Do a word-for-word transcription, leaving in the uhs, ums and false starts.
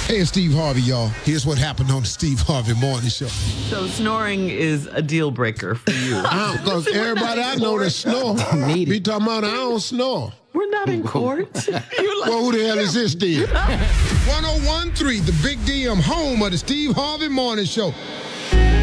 Hey, it's Steve Harvey, y'all. Here's what happened on the Steve Harvey Morning Show. So snoring is a deal breaker for you. Because everybody I know that snore, be talking about I don't snore. We're not in court. You're like, Well, who the hell is this then? one oh one point three, the Big D M, home of the Steve Harvey Morning Show.